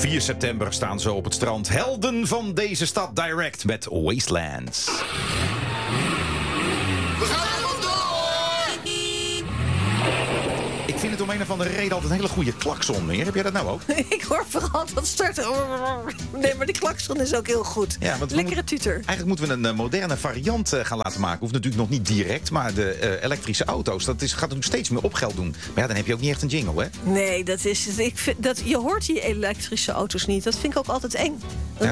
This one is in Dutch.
4 september staan ze op het strand. Helden van deze stad Direct met Wastelands. We gaan er vandoor! Ik vind het om een of andere reden altijd een hele goede klakson meer. Heb jij dat nou ook? Ik hoor vooral dat starten. Nee, maar die klakson is ook heel goed. Ja, want Lekkere tuter. Eigenlijk moeten we een moderne variant gaan laten maken. Hoeft natuurlijk nog niet direct, maar de elektrische auto's, gaat natuurlijk steeds meer opgeld doen. Maar ja, dan heb je ook niet echt een jingle, hè? Nee, dat is het. Je hoort die elektrische auto's niet. Dat vind ik ook altijd eng. Dan